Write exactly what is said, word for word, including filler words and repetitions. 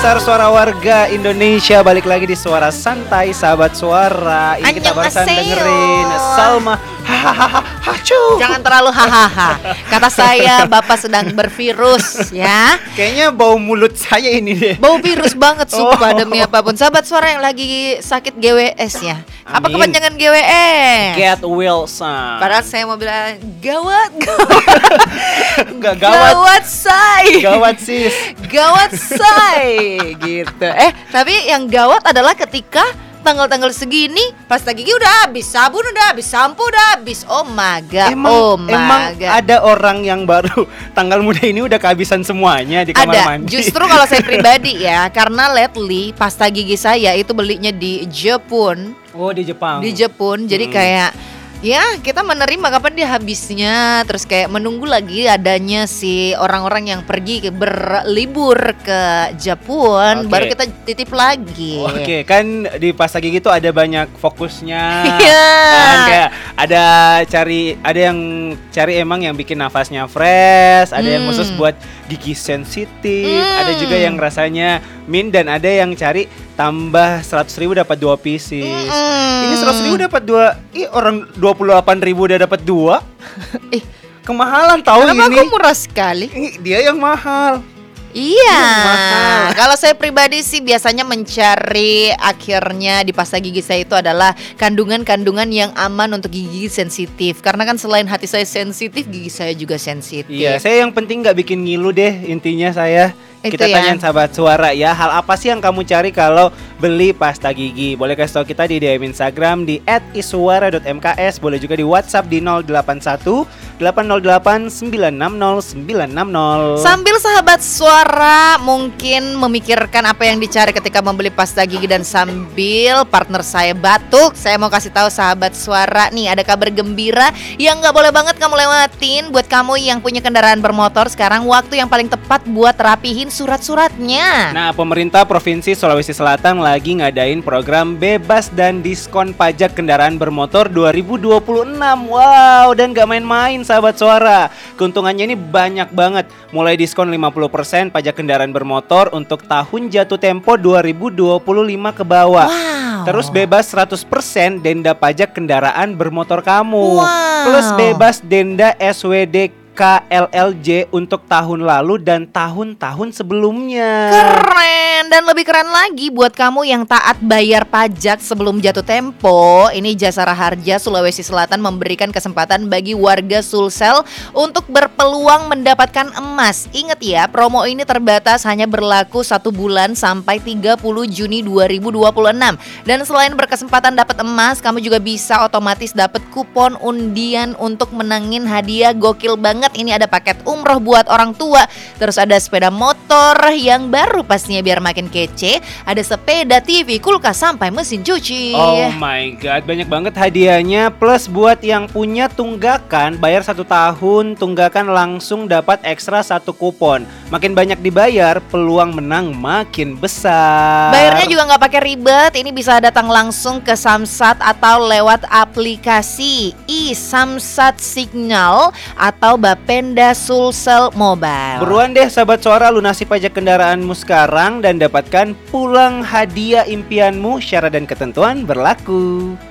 Suara warga Indonesia, balik lagi di Suara Santai Sahabat Suara. Ini kita barusan dengerin Salma. Hahaha, hacu. Jangan terlalu hahaha. Kata saya Bapak sedang bervirus ya. Kayaknya bau mulut saya ini deh. Bau virus banget sumpah, Oh. demi apapun. Sahabat Suara yang lagi sakit G W S ya. Apa Amin. kepanjangan G W S? Get Wilson. Padahal saya mau bilang gawat. Enggak gawat. Gawat say. Gawat sis. Gawat say gitu. Eh, tapi yang gawat adalah ketika tanggal-tanggal segini pasta gigi udah habis, sabun udah habis, sampo udah habis. Oh my god. Emang, oh my emang god. ada orang yang baru tanggal muda ini udah kehabisan semuanya di kamar Ada. mandi. Justru kalau saya pribadi ya, karena lately pasta gigi saya itu belinya di Jepun, Oh, di Jepang. di Jepun. Jadi Hmm. kayak ya kita menerima kapan dia habisnya, terus kayak menunggu lagi adanya si orang-orang yang pergi ke berlibur ke Jepun, Oke. baru kita titip lagi. Oke, kan di pasta gigi tuh ada banyak fokusnya. Iya. Kan kayak ada cari ada yang cari emang yang bikin nafasnya fresh, ada yang Hmm. khusus buat gigi sensitif, Hmm. ada juga yang rasanya mint, dan ada yang cari tambah seratus ribu dapat dua pieces. Mm-mm. Ini seratus ribu dapat dua. Ih, orang dua puluh delapan ribu udah dapat dua. Ih, Kemahalan tahu kenapa ini. aku murah sekali? Ih, dia yang mahal. Iya, mahal. kalau saya pribadi sih biasanya mencari akhirnya di pasta gigi saya itu adalah kandungan-kandungan yang aman untuk gigi sensitif. Karena kan selain hati saya sensitif, gigi saya juga sensitif. Iya, saya yang penting nggak bikin ngilu deh, intinya saya. Itu Kita ya. tanyain sahabat suara ya, hal apa sih yang kamu cari kalau beli pasta gigi? Boleh kasih tau kita di D M Instagram di et isuara dot m k s, boleh juga di WhatsApp di nol delapan satu delapan nol delapan sembilan enam nol sembilan enam nol. Sambil sahabat suara mungkin memikirkan apa yang dicari ketika membeli pasta gigi, dan sambil partner saya batuk, saya mau kasih tahu sahabat suara nih, ada kabar gembira yang nggak boleh banget kamu lewatin. Buat kamu yang punya kendaraan bermotor, sekarang waktu yang paling tepat buat rapihin surat-suratnya. Nah, pemerintah Provinsi Sulawesi Selatan lagi ngadain program bebas dan diskon pajak kendaraan bermotor dua ribu dua puluh enam. Wow, dan gak main-main sahabat suara. Keuntungannya ini banyak banget. Mulai diskon lima puluh persen pajak kendaraan bermotor untuk tahun jatuh tempo dua ribu dua puluh lima ke bawah. Wow. Terus bebas seratus persen denda pajak kendaraan bermotor kamu. Wow. Plus bebas denda S W D K L L J untuk tahun lalu dan tahun-tahun sebelumnya. Keren, dan lebih keren lagi buat kamu yang taat bayar pajak sebelum jatuh tempo. Ini Jasara Harja Sulawesi Selatan memberikan kesempatan bagi warga Sulsel untuk berpeluang mendapatkan emas. Ingat ya, promo ini terbatas, hanya berlaku satu bulan sampai tiga puluh Juni dua ribu dua puluh enam. Dan selain berkesempatan dapat emas, kamu juga bisa otomatis dapat kupon undian untuk menangin hadiah gokil banget. Ini ada paket umroh buat orang tua, terus ada sepeda motor yang baru pastinya biar makin kece, ada sepeda, T V, kulkas, sampai mesin cuci. Oh my god, banyak banget hadiahnya. Plus buat yang punya tunggakan, bayar satu tahun tunggakan langsung dapat ekstra satu kupon. Makin banyak dibayar, peluang menang makin besar. Bayarnya juga nggak pakai ribet, ini bisa datang langsung ke Samsat atau lewat aplikasi i-Samsat Signal atau Bapenda Sulsel Mobile. Buruan deh sahabat suara, lunasi pajak kendaraanmu sekarang dan dapatkan pulang hadiah impianmu. Syarat dan ketentuan berlaku.